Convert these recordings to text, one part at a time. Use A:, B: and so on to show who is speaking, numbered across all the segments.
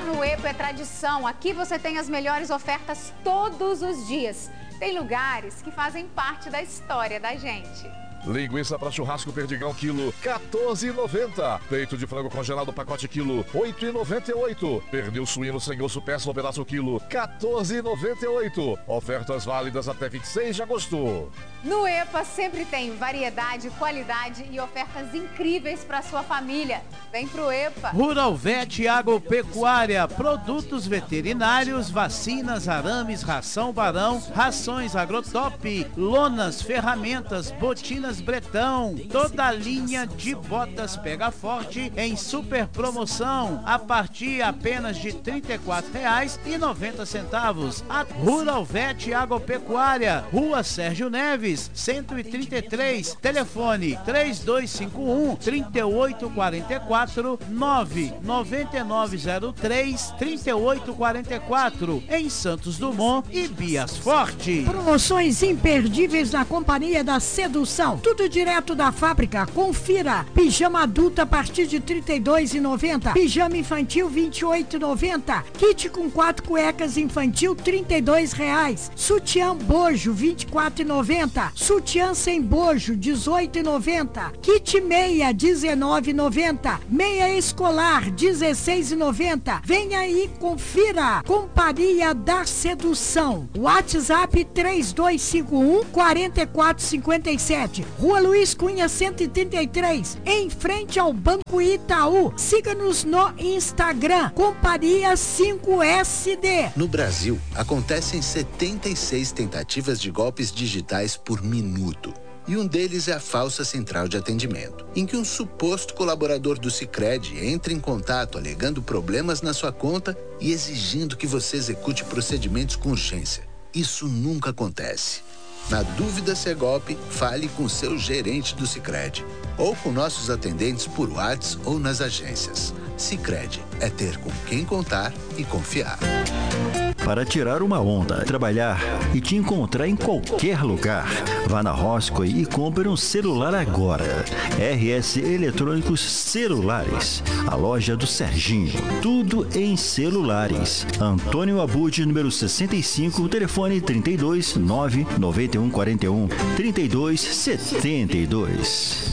A: no EPA é tradição. Aqui você tem as melhores ofertas todos os dias. Tem lugares que fazem parte da história da gente.
B: Linguiça para churrasco perdigão quilo, R$14,90. Peito de frango congelado pacote quilo, R$8,98. Pernil suíno sem osso peça ou pedaço quilo, R$14,98. Ofertas válidas até 26 de agosto.
A: No EPA sempre tem variedade, qualidade e ofertas incríveis para sua família. Vem pro EPA.
C: Rural Vet Agropecuária, produtos veterinários, vacinas, arames, ração Barão, rações Agrotop, lonas, ferramentas, botinas Bretão, toda a linha de botas Pega Forte em super promoção a partir apenas de R$ 34,90. A Rural Vet Agropecuária, Rua Sérgio Neves, 133, telefone 3251-3844, 99903-3844, em Santos Dumont e Bias Forte.
D: Promoções imperdíveis na Companhia da Sedução. Tudo direto da fábrica. Confira. Pijama adulto a partir de R$ 32,90. Pijama infantil R$ 28,90. Kit com 4 cuecas infantil R$ 32,00. Sutiã bojo R$ 24,90. Sutiã sem bojo R$ 18,90. Kit meia R$ 19,90. Meia escolar R$ 16,90. Venha aí, confira. Companhia da Sedução. WhatsApp 3251-4457. Rua Luiz Cunha 133, em frente ao Banco Itaú. Siga-nos no Instagram, Companhia 5SD.
E: No Brasil, acontecem 76 tentativas de golpes digitais por minuto. E um deles é a falsa central de atendimento, em que um suposto colaborador do Sicredi entra em contato alegando problemas na sua conta e exigindo que você execute procedimentos com urgência. Isso nunca acontece. Na dúvida se é golpe, fale com seu gerente do Sicredi ou com nossos atendentes por WhatsApp ou nas agências. Sicredi é ter com quem contar e confiar.
F: Para tirar uma onda, trabalhar e te encontrar em qualquer lugar, vá na Roscoe e compre um celular agora. RS Eletrônicos Celulares, a loja do Serginho. Tudo em celulares. Antônio Abud, número 65, telefone 32 99141 3272.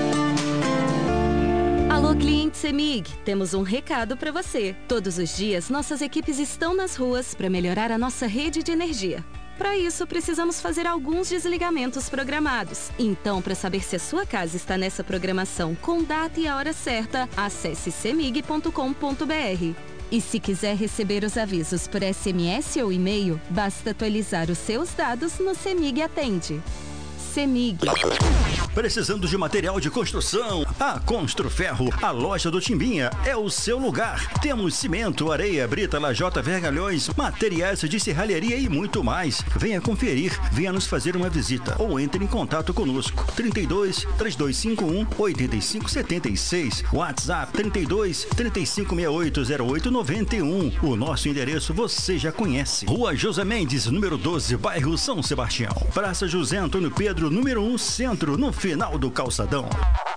G: Alô, cliente CEMIG, temos um recado para você. Todos os dias, nossas equipes estão nas ruas para melhorar a nossa rede de energia. Para isso, precisamos fazer alguns desligamentos programados. Então, para saber se a sua casa está nessa programação com data e a hora certa, acesse cemig.com.br. E se quiser receber os avisos por SMS ou e-mail, basta atualizar os seus dados no CEMIG Atende. CEMIG.
F: Precisando de material de construção? A Construferro, a loja do Timbinha, é o seu lugar. Temos cimento, areia, brita, lajota, vergalhões, materiais de serralheria e muito mais. Venha conferir, venha nos fazer uma visita ou entre em contato conosco. 32 3251 8576, WhatsApp 32 3568 0891. O nosso endereço você já conhece. Rua José Mendes, número 12, bairro São Sebastião. Praça José Antônio Pedro, número 1, centro, no final do calçadão.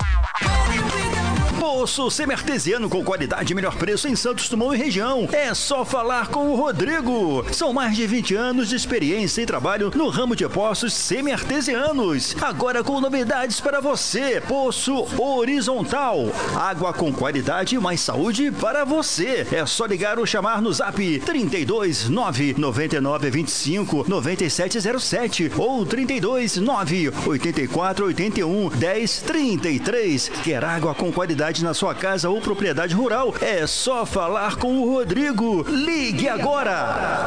F: Poço semi-artesiano com qualidade e melhor preço em Santos Dumont e região. É só falar com o Rodrigo. São mais de 20 anos de experiência e trabalho no ramo de poços semi-artesianos. Agora com novidades para você. Poço horizontal. Água com qualidade e mais saúde para você. É só ligar ou chamar no zap 32 999 25 9707 ou 32 9 84 81 10 33. Quer água com qualidade na sua casa ou propriedade rural? É só falar com o Rodrigo. Ligue agora!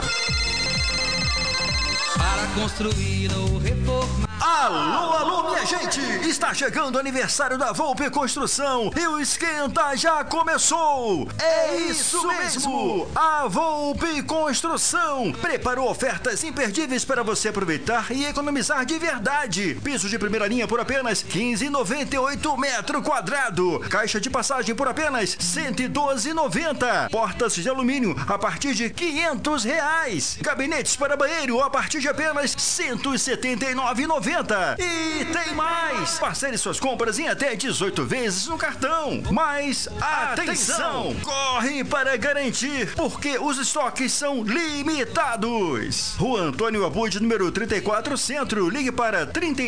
H: Para construir ou reformar.
F: Alô, alô, minha gente! Está chegando o aniversário da Volpe Construção e o esquenta já começou! É isso mesmo! A Volpe Construção preparou ofertas imperdíveis para você aproveitar e economizar de verdade. Piso de primeira linha por apenas R$ 15,98 metro quadrado. Caixa de passagem por apenas R$ 112,90. Portas de alumínio a partir de R$ 500. Gabinetes para banheiro a partir de apenas R$ 179,90. 7,90. E tem mais! Parcele suas compras em até 18 vezes no cartão. Mas atenção! Corre para garantir, porque os estoques são limitados. Rua Antônio Abud, número 34, Centro. Ligue para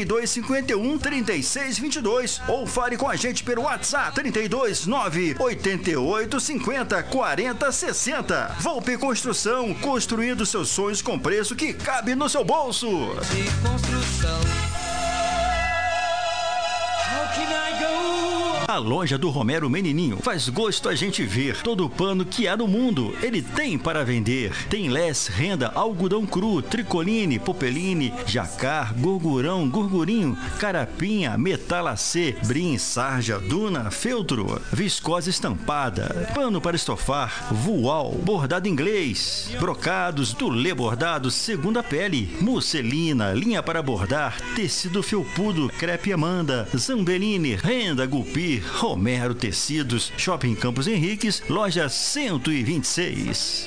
F: 3251-3622 ou fale com a gente pelo WhatsApp 329-8850-4060. Volpe Construção, construindo seus sonhos com preço que cabe no seu bolso.
H: De construção. How can I go?
F: A loja do Romero Menininho faz gosto a gente ver. Todo o pano que há no mundo, ele tem para vender. Tem less, renda, algodão cru, tricoline, popeline, jacar, gorgurão, gorgurinho, carapinha, metalacê, brim, sarja, duna, feltro, viscose estampada, pano para estofar, voal, bordado inglês, brocados, dulê bordado, segunda pele, musselina, linha para bordar, tecido felpudo, crepe Amanda, zambeline, renda, gupi, Romero Tecidos, Shopping Campos Henriques, loja 126.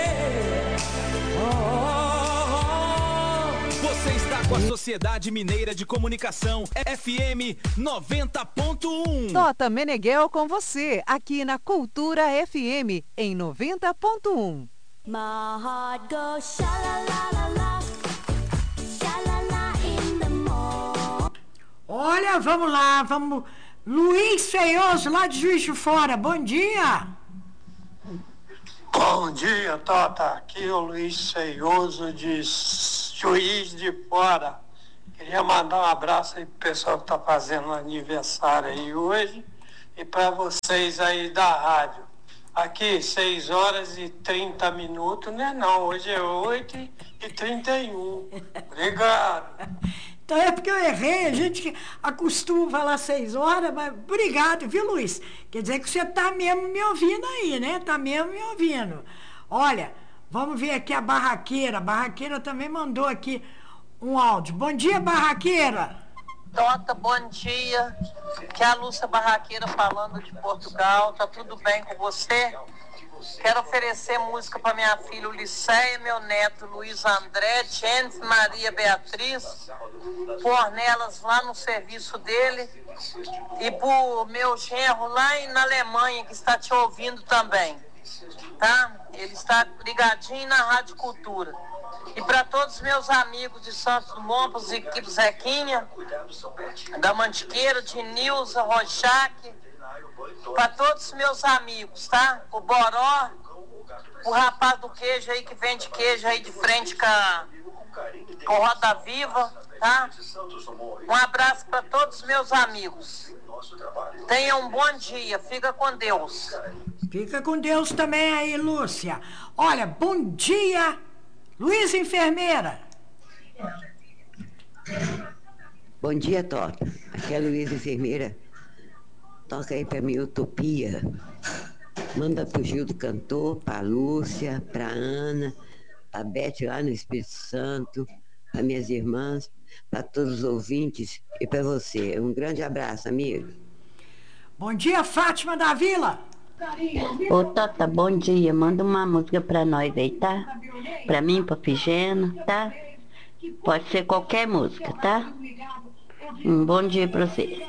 I: Você está com a Sociedade Mineira de Comunicação, FM 90.1.
J: Tota Meneghel com você, aqui na Cultura FM, em 90.1.
K: My heart goes sha-la-la-la-la, sha-la-la in the morning.
D: Olha, vamos lá, vamos... Luiz Feioso, lá de Juiz de Fora, bom dia.
L: Bom dia, Tota. Aqui é o Luiz Feioso de Juiz de Fora. Queria mandar um abraço aí pro pessoal que tá fazendo aniversário aí hoje e para vocês aí da rádio. Aqui, 6h30, né? Não, hoje é 8h31. Obrigado.
D: Então é porque eu errei, a gente acostuma falar 6 horas, mas obrigado, viu, Luiz? Quer dizer que você tá mesmo me ouvindo aí, né? Tá mesmo me ouvindo. Olha, vamos ver aqui a Barraqueira. A Barraqueira também mandou aqui um áudio. Bom dia, Barraqueira.
M: Tota, bom dia. Que é a Lúcia Barraqueira falando de Portugal. Tá tudo bem com você? Quero oferecer música para minha filha Ulisseia, meu neto Luiz André, Jennifer Maria Beatriz, por nelas lá no serviço dele, e por meu genro lá na Alemanha, que está te ouvindo também, tá? Ele está ligadinho na Rádio Cultura. E para todos os meus amigos de Santos Dumont, para os equipes Zequinha, da Mantiqueira, de Nilza, Rochac, para todos os meus amigos, tá? O Boró, o rapaz do queijo aí que vende queijo aí de frente com Roda Viva, tá? Um abraço para todos os meus amigos. Tenham um bom dia, fica com Deus.
D: Fica com Deus também aí, Lúcia. Olha, bom dia, Luiz Enfermeira.
N: Bom dia, Tota. Aqui é a Luiz Enfermeira. Toca aí pra mim Utopia. Manda pro Gil do Cantor, pra Lúcia, pra Ana, pra Beth lá no Espírito Santo, pra minhas irmãs, pra todos os ouvintes e pra você. Um grande abraço, amigo.
D: Bom dia, Fátima da Vila.
O: Ô, Tota, bom dia. Manda uma música pra nós aí, tá? Pra mim, pra Figena, tá? Pode ser qualquer música, tá? Um bom dia pra você.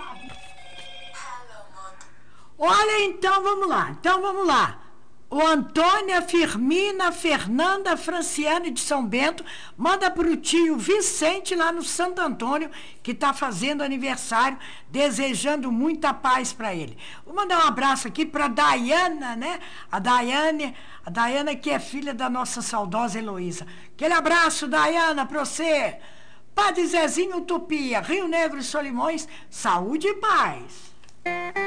D: Olha, então vamos lá. O Antônia, Firmina, Fernanda, Franciane de São Bento, manda pro tio Vicente lá no Santo Antônio, que está fazendo aniversário, desejando muita paz para ele. Vou mandar um abraço aqui para Daiana, né? A Daiana que é filha da nossa saudosa Heloísa. Aquele abraço, Daiana, para você. Padre Zezinho Utopia, Rio Negro e Solimões, saúde e paz.